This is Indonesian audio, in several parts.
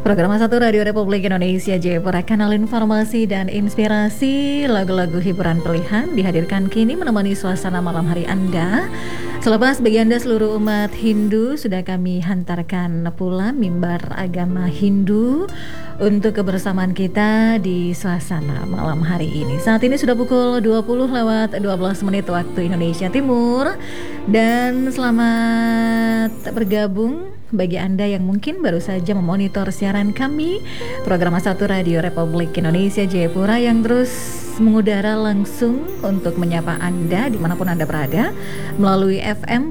Program Satu Radio Republik Indonesia Jayapura, kanal informasi dan inspirasi. Lagu-lagu hiburan pilihan dihadirkan kini menemani suasana malam hari Anda. Selepas bagi Anda seluruh umat Hindu, sudah kami hantarkan pula mimbar agama Hindu untuk kebersamaan kita di suasana malam hari ini. Saat ini sudah pukul 20:12 waktu Indonesia Timur. Dan selamat bergabung bagi Anda yang mungkin baru saja memonitor siaran kami, program Satu Radio Republik Indonesia Jayapura yang terus mengudara langsung untuk menyapa Anda dimanapun Anda berada melalui FM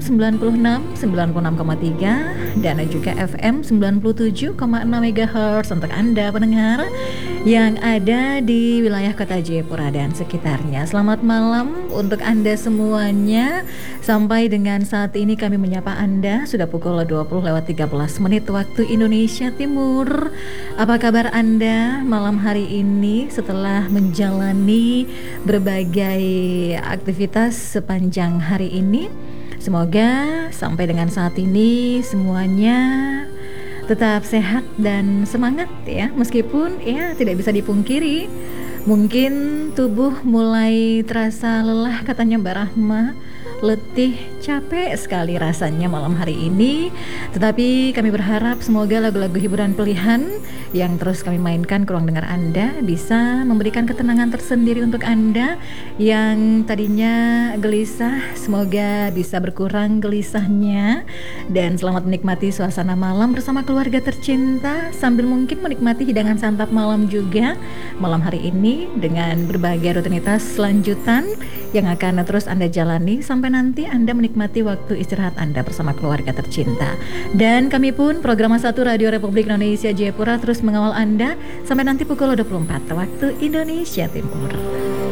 96,3 dan juga FM 97,6 MHz untuk Anda pendengar yang ada di wilayah kota Jayapura dan sekitarnya. Selamat malam untuk Anda semuanya. Sampai dengan saat ini kami menyapa Anda sudah pukul 20:13 waktu Indonesia Timur. Apa kabar Anda malam hari ini setelah menjalani berbagai aktivitas sepanjang hari ini? Semoga sampai dengan saat ini semuanya tetap sehat dan semangat ya, meskipun ya tidak bisa dipungkiri mungkin tubuh mulai terasa lelah katanya Mbak Rahma, letih, capek sekali rasanya malam hari ini. Tetapi kami berharap semoga lagu-lagu hiburan pilihan yang terus kami mainkan ke ruang dengar Anda bisa memberikan ketenangan tersendiri untuk Anda yang tadinya gelisah. Semoga bisa berkurang gelisahnya dan selamat menikmati suasana malam bersama keluarga tercinta sambil mungkin menikmati hidangan santap malam juga malam hari ini dengan berbagai rutinitas lanjutan yang akan terus Anda jalani sampai nanti Anda menikmati waktu istirahat Anda bersama keluarga tercinta. Dan kami pun program Satu Radio Republik Indonesia Jayapura terus mengawal Anda sampai nanti pukul 24 waktu Indonesia Timur.